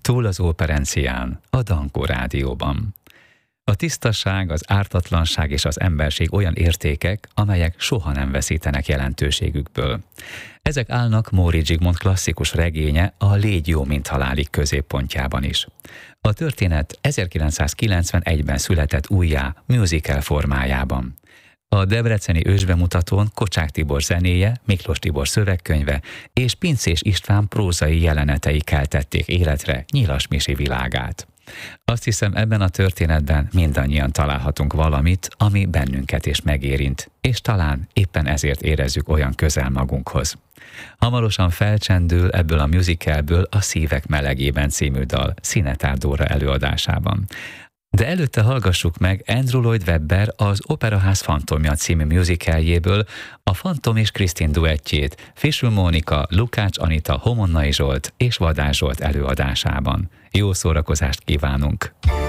Túl az operencián, a Dankó Rádióban. A tisztaság, az ártatlanság és az emberség olyan értékek, amelyek soha nem veszítenek jelentőségükből. Ezek állnak Móricz Zsigmond klasszikus regénye, a Légy jó, mint halálig középpontjában is. A történet 1991-ben született újjá, musical formájában. A debreceni ősbemutatón Kocsák Tibor zenéje, Miklós Tibor szövegkönyve és Pincés István prózai jelenetei keltették életre Nyilas Misi világát. Azt hiszem, ebben a történetben mindannyian találhatunk valamit, ami bennünket is megérint, és talán éppen ezért érezzük olyan közel magunkhoz. Hamarosan felcsendül ebből a musicalből a Szívek melegében című dal Szinetár Dóra előadásában. De előtte hallgassuk meg Andrew Lloyd Webber az Operaház Fantomja című musicaljéből a Fantom és Krisztin duettjét Fischl Mónika, Lukács Anita, Homonnai Zsolt és Vadás Zsolt előadásában. Jó szórakozást kívánunk!